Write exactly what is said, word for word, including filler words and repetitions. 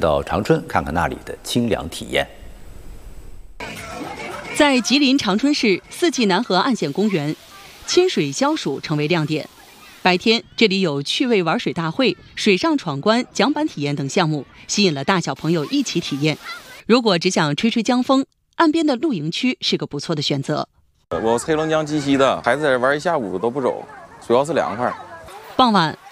到长春看看那里的清凉体验。 在吉林长春市四季南河岸线公园，亲水消暑成为亮点。白天这里有趣味玩水大会、水上闯关、桨板体验等项目，吸引了大小朋友一起体验。如果只想吹吹江风，岸边的露营区是个不错的选择。 我黑龙江鸡西的，孩子在这玩一下午都不走，主要是凉快。 傍晚，